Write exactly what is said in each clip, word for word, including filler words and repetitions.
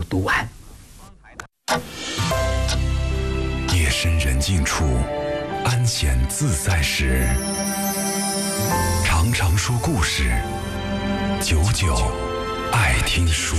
读完。 夜深人静处，安闲自在时，常常说故事，久久爱听书。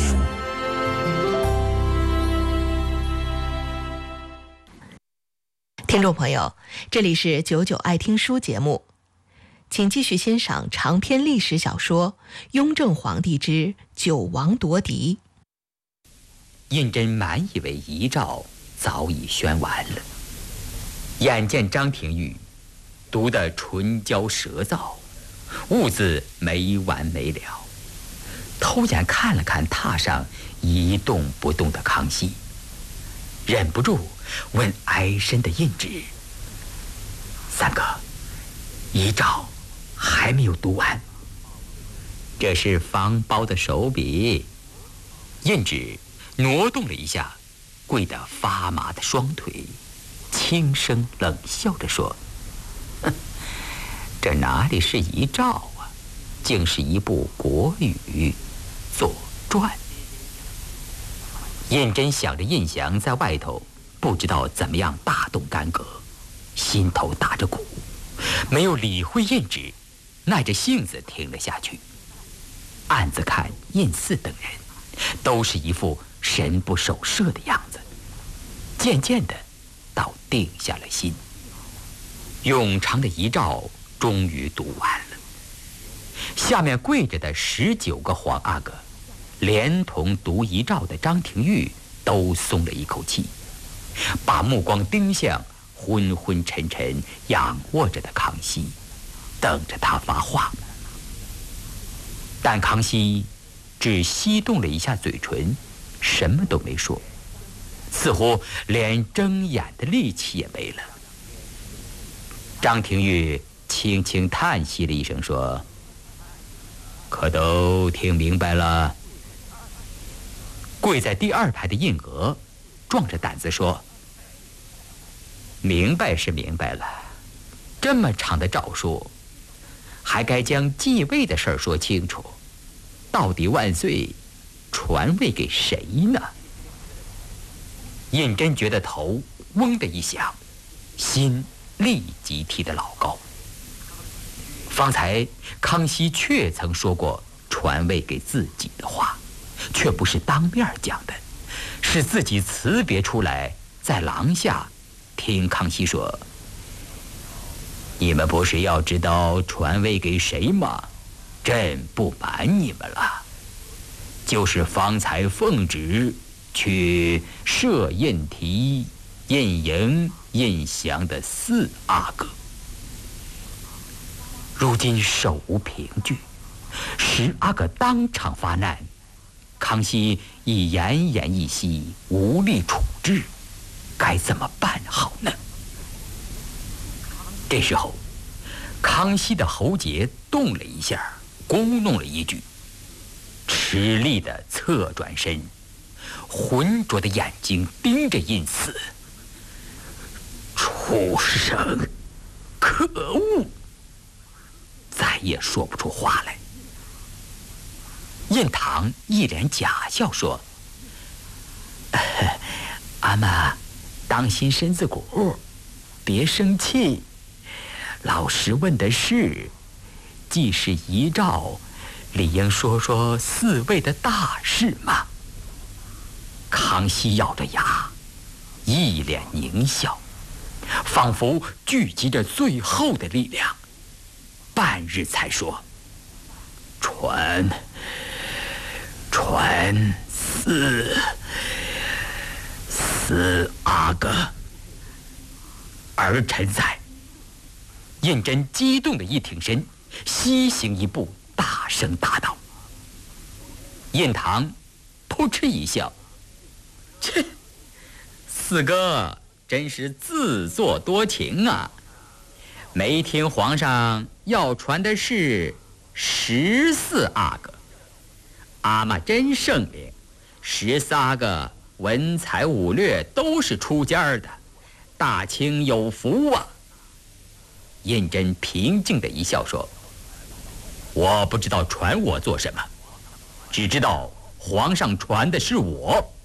听众朋友，这里是九九爱听书节目，请继续欣赏长篇历史小说《雍正皇帝之九王夺嫡》。 胤禛满以为遗诏早已宣完了，眼见张廷玉读得唇焦舌燥，兀自没完没了，偷眼看了看榻上一动不动的康熙，忍不住问哀深的胤旨：“三哥，遗诏还没有读完。”这是方苞的手笔。胤旨挪动了一下跪得发麻的双腿，轻声冷笑着说：“哼，这哪里是遗诏啊，竟是一部国语《左传》。”胤禛想着胤祥在外头不知道怎么样大动干戈，心头打着鼓，没有理会胤旨，耐着性子听了下去。暗自看胤祀等人都是一副神不守舍的样子，渐渐的倒定下了心。冗长的遗诏终于读完了，下面跪着的十九个皇阿哥，连同读遗诏的张廷玉都松了一口气，把目光盯向昏昏沉沉仰卧着的康熙，等着他发话。但康熙只翕动了一下嘴唇，什么都没说，似乎连睁眼的力气也没了。张廷玉轻轻叹息了一声，说：“可都听明白了？”跪在第二排的胤娥壮着胆子说：“明白是明白了，这么长的诏书，还该将继位的事儿说清楚。到底万岁传位给谁呢？”胤禛觉得头嗡的一响，心立即提得老高。方才康熙确曾说过传位给自己的话，却不是当面讲的，是自己辞别出来，在廊下听康熙说：“你们不是要知道传位给谁吗？朕不瞒你们了，就是方才奉旨去设胤禔、胤瀛、胤祥的四阿哥。如今手无凭据，十阿哥当场发难，康熙已奄奄一息，无力处置，该怎么办好呢？”这时候，康熙的喉结动了一下，咕哝了一句，吃力地侧转身，浑浊的眼睛盯着胤祀。畜生，可恶！再也说不出话来。胤堂一脸假笑说：“阿妈，当心身子骨，别生气。老师问的是，既是遗诏，理应说说四位的大事嘛。”康熙咬着牙，一脸狞笑，仿佛聚集着最后的力量，半日才说：“传传四四阿哥。儿臣在。”胤禛激动的一挺身，西行一步，大声答道。胤堂扑哧一笑：“切，四哥真是自作多情啊！没听皇上要传的是十四阿哥，阿妈真圣灵，十四阿哥文才武略都是出家的，大清有福啊！”胤禛平静的一笑说：“我不知道传我做什么，只知道皇上传的是我，